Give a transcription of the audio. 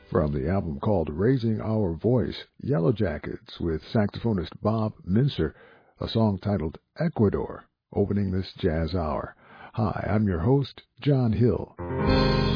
From the album called Raising Our Voice, Yellow Jackets with saxophonist Bob Mincer, a song titled Ecuador, opening this jazz hour. Hi, I'm your host, John Hill.